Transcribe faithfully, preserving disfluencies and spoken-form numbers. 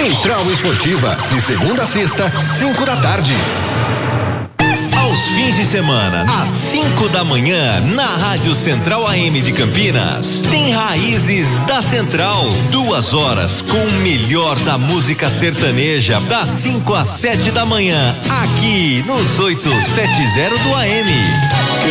Central Esportiva, de segunda a sexta, cinco da tarde. Aos fins de semana, às cinco da manhã, na Rádio Central A M de Campinas, tem Raízes da Central. Duas horas com o melhor da música sertaneja, das cinco às sete da manhã, aqui nos oitocentos e setenta do A M.